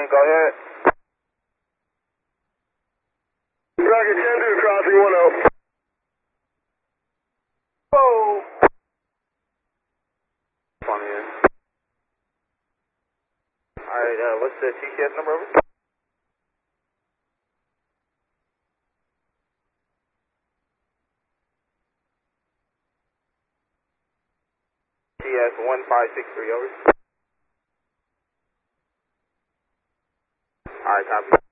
10, go ahead. Rocket 10-2, crossing 1-0. Oh! Funny, yeah. Alright, what's the TCS number over? TS 1563, over. Alright, copy.